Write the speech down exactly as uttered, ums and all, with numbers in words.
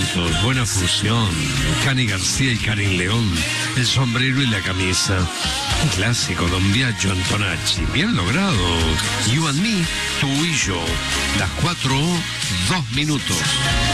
minutos, buena fusión. Cani García y Karin León, el sombrero y la camisa. Un clásico, Don Biagio Antonacci, bien logrado. You and Me, tú y yo, las cuatro, dos minutos.